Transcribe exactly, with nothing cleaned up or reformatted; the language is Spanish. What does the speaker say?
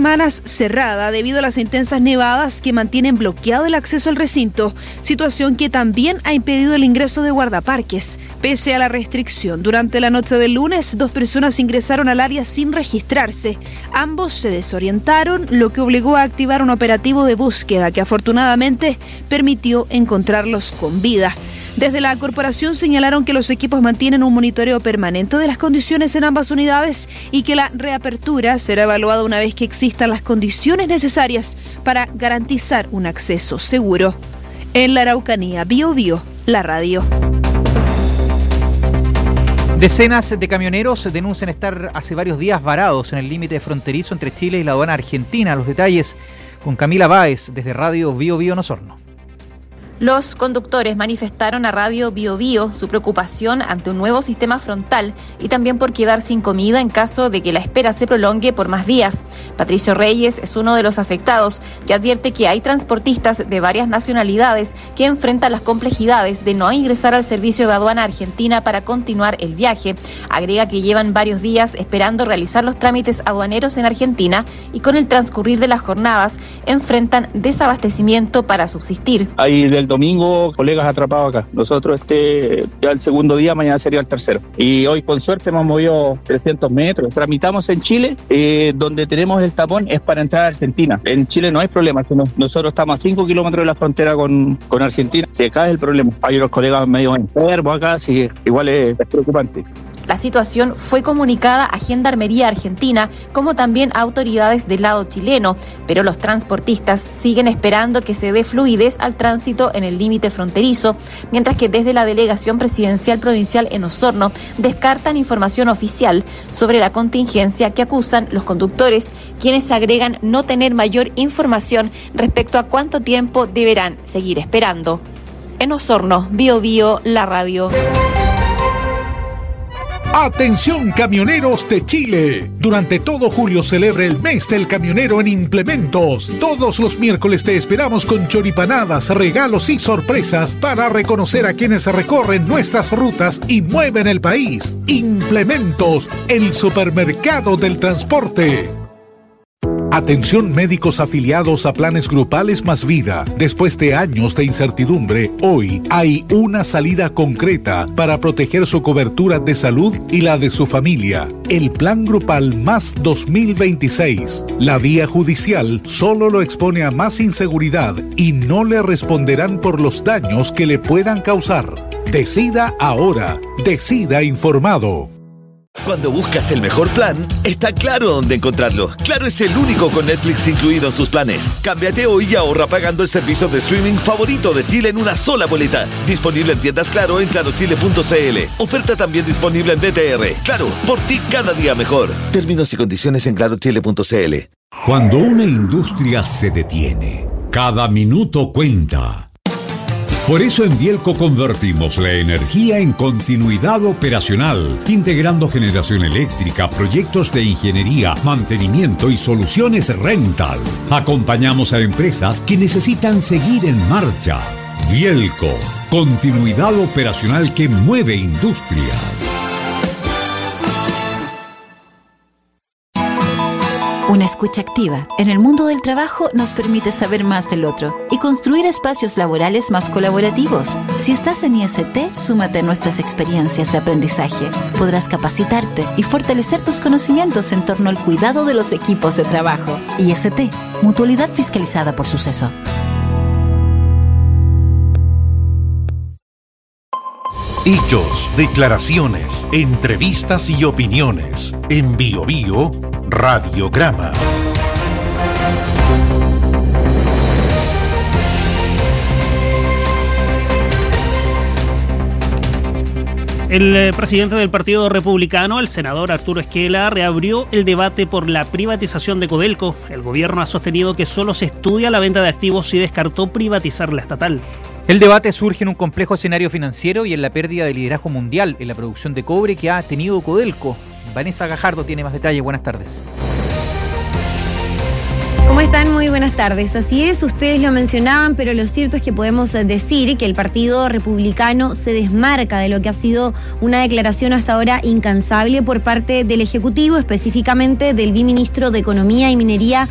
semanas cerrada debido a las intensas nevadas que mantienen bloqueado el acceso al recinto, situación que también ha impedido el ingreso de guardaparques. Pese a la restricción, durante la noche del lunes, dos personas ingresaron al área sin registrarse. Ambos se desorientaron, lo que obligó a activar un operativo de búsqueda que afortunadamente permitió encontrarlos con vida. Desde la corporación señalaron que los equipos mantienen un monitoreo permanente de las condiciones en ambas unidades y que la reapertura será evaluada una vez que existan las condiciones necesarias para garantizar un acceso seguro. En la Araucanía, Bio Bio, la radio. Decenas de camioneros denuncian estar hace varios días varados en el límite fronterizo entre Chile y la aduana argentina. Los detalles con Camila Báez desde Radio Bio Bio en Osorno. Los conductores manifestaron a Radio Bio Bio su preocupación ante un nuevo sistema frontal y también por quedar sin comida en caso de que la espera se prolongue por más días. Patricio Reyes es uno de los afectados y advierte que hay transportistas de varias nacionalidades que enfrentan las complejidades de no ingresar al servicio de aduana argentina para continuar el viaje. Agrega que llevan varios días esperando realizar los trámites aduaneros en Argentina y con el transcurrir de las jornadas enfrentan desabastecimiento para subsistir. Hay del domingo colegas atrapados acá. Nosotros este ya el segundo día, mañana sería el tercero. Y hoy con suerte hemos movido trescientos metros. Tramitamos en Chile, eh, donde tenemos el tapón es para entrar a Argentina. En Chile no hay problema, sino nosotros estamos a cinco kilómetros de la frontera con, con Argentina. Si acá es el problema. Hay unos colegas medio enfermos acá, así que igual es, es preocupante. La situación fue comunicada a Gendarmería Argentina, como también a autoridades del lado chileno, pero los transportistas siguen esperando que se dé fluidez al tránsito en el límite fronterizo, mientras que desde la Delegación Presidencial Provincial en Osorno descartan información oficial sobre la contingencia que acusan los conductores, quienes agregan no tener mayor información respecto a cuánto tiempo deberán seguir esperando. En Osorno, Bio Bio, la radio. Atención camioneros de Chile. Durante todo julio celebra el mes del camionero en Implementos. Todos los miércoles te esperamos con choripanadas, regalos y sorpresas para reconocer a quienes recorren nuestras rutas y mueven el país. Implementos, el supermercado del transporte. Atención médicos afiliados a planes grupales Más Vida. Después de años de incertidumbre, hoy hay una salida concreta para proteger su cobertura de salud y la de su familia. El Plan Grupal Más dos mil veintiséis. La vía judicial solo lo expone a más inseguridad y no le responderán por los daños que le puedan causar. Decida ahora. Decida informado. Cuando buscas el mejor plan, está Claro dónde encontrarlo. Claro es el único con Netflix incluido en sus planes. Cámbiate hoy y ahorra pagando el servicio de streaming favorito de Chile en una sola boleta. Disponible en tiendas Claro en claro chile punto c l. Oferta también disponible en B T R. Claro, por ti cada día mejor. Términos y condiciones en claro chile punto c l. Cuando una industria se detiene, cada minuto cuenta. Por eso en Bielco convertimos la energía en continuidad operacional, integrando generación eléctrica, proyectos de ingeniería, mantenimiento y soluciones rental. Acompañamos a empresas que necesitan seguir en marcha. Bielco, continuidad operacional que mueve industrias. Una escucha activa en el mundo del trabajo nos permite saber más del otro y construir espacios laborales más colaborativos. Si estás en I S T, súmate a nuestras experiencias de aprendizaje. Podrás capacitarte y fortalecer tus conocimientos en torno al cuidado de los equipos de trabajo. I S T, Mutualidad Fiscalizada por Suceso. Hechos, declaraciones, entrevistas y opiniones. En Bio Bio, Radiograma. El eh, presidente del Partido Republicano, el senador Arturo Esquela, reabrió el debate por la privatización de Codelco. El gobierno ha sostenido que solo se estudia la venta de activos y descartó privatizar la estatal. El debate surge en un complejo escenario financiero y en la pérdida de liderazgo mundial en la producción de cobre que ha tenido Codelco. Vanessa Gajardo tiene más detalles. Buenas tardes. ¿Cómo están? Muy buenas tardes. Así es, ustedes lo mencionaban, pero lo cierto es que podemos decir que el Partido Republicano se desmarca de lo que ha sido una declaración hasta ahora incansable por parte del Ejecutivo, específicamente del viceministro de Economía y Minería,